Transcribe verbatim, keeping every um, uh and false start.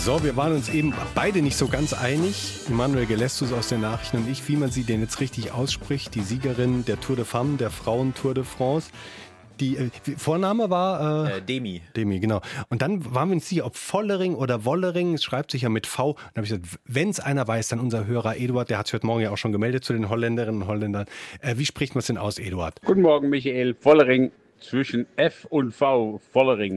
So, wir waren uns eben beide nicht so ganz einig, Manuel Gelestus aus den Nachrichten und ich, wie man sie denn jetzt richtig ausspricht. Die Siegerin der Tour de Femme, der Frauen-Tour de France. Die äh, Vorname war? Äh, äh, Demi. Demi, genau. Und dann waren wir uns sicher, ob Vollering oder Wollering, es schreibt sich ja mit V. Dann habe ich gesagt, wenn es einer weiß, dann unser Hörer Eduard, der hat sich heute Morgen ja auch schon gemeldet zu den Holländerinnen und Holländern. Äh, wie spricht man es denn aus, Eduard? Guten Morgen, Michael. Vollering zwischen F und V. Vollering.